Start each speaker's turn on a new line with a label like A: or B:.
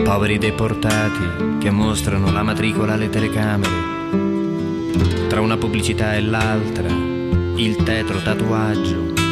A: Poveri deportati che mostrano la matricola alle telecamere. Tra una pubblicità e l'altra, il tetro tatuaggio